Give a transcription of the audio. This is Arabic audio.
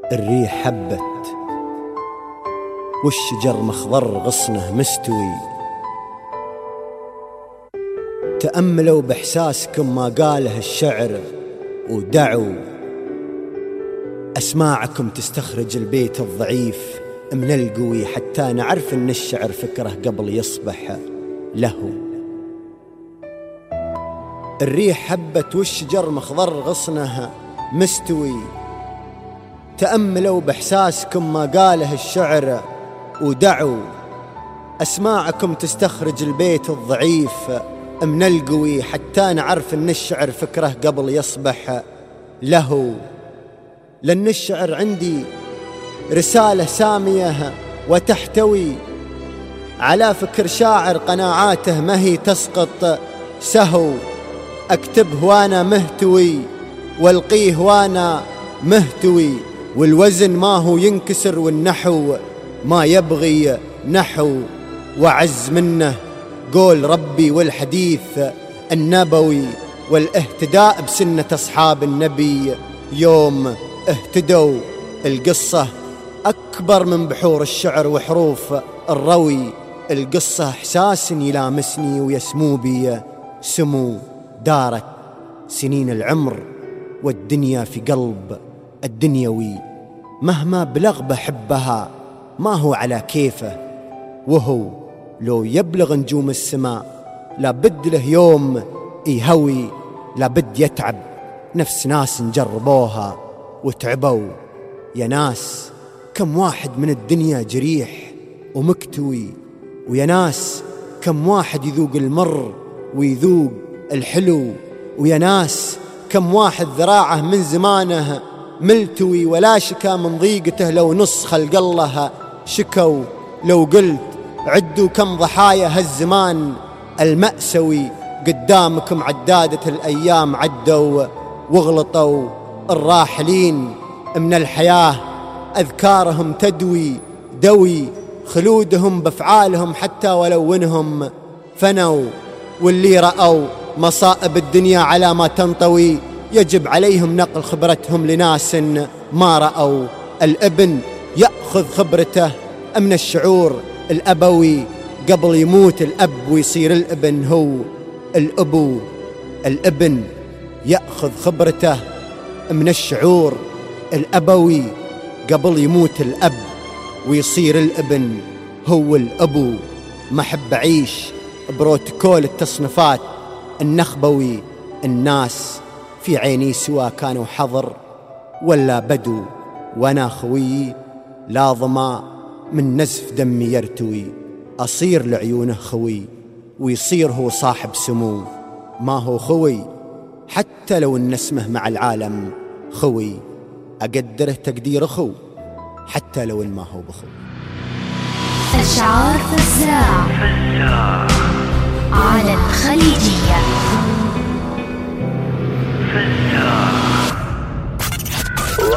الريح حبت والشجر مخضر غصنه مستوي. تأملوا بإحساسكم ما قاله الشعر ودعوا أسماعكم تستخرج البيت الضعيف من القوي، حتى نعرف أن الشعر فكره قبل يصبح له. الريح حبت والشجر مخضر غصنها مستوي. تأملوا بإحساسكم ما قاله الشعر ودعوا أسماعكم تستخرج البيت الضعيف من القوي، حتى نعرف أن الشعر فكره قبل يصبح له. لأن الشعر عندي رسالة سامية وتحتوي على فكر شاعر قناعاته ما هي تسقط سهو. أكتبه وأنا مهتوي والقيه وأنا مهتوي، والوزن ما هو ينكسر والنحو ما يبغي نحو. وعز منه قول ربي والحديث النبوي والاهتداء بسنة أصحاب النبي يوم اهتدوا. القصة أكبر من بحور الشعر وحروف الروي. القصة إحساس يلامسني ويسمو بي سمو. دارت سنين العمر والدنيا في قلب الدنيوي، مهما بلغ بحبها ما هو على كيفه، وهو لو يبلغ نجوم السماء لابد له يوم يهوي. لابد يتعب نفس ناس نجربوها وتعبوا. يا ناس كم واحد من الدنيا جريح ومكتوي، ويا ناس كم واحد يذوق المر ويذوق الحلو، ويا ناس كم واحد ذراعه من زمانه ملتوي ولا شكا من ضيقته لو نص خلق الله شكوا. لو قلت عدوا كم ضحايا هالزمان المأسوي، قدامكم عدادة الأيام عدوا واغلطوا. الراحلين من الحياة أذكارهم تدوي دوي خلودهم بأفعالهم، حتى ولو انهم فنوا. واللي رأوا مصائب الدنيا على ما تنطوي يجب عليهم نقل خبرتهم لناس ما رأوا. الابن يأخذ خبرته من الشعور الأبوي قبل يموت الأب ويصير الابن هو الأبو. الابن يأخذ خبرته من الشعور الأبوي قبل يموت الأب ويصير الابن هو الأبو. ما أحب أعيش بروتوكول التصنيفات النخبوي. الناس في عيني سوا كانوا حضر ولا بدو، وأنا خوي لا ظما من نزف دمي يرتوي. أصير لعيونه خوي ويصير هو صاحب سمو. ما هو خوي حتى لو إن اسمه مع العالم خوي، أقدره تقدير أخو حتى لو إن ما هو بخو. أشعار فزاع على الخليجية.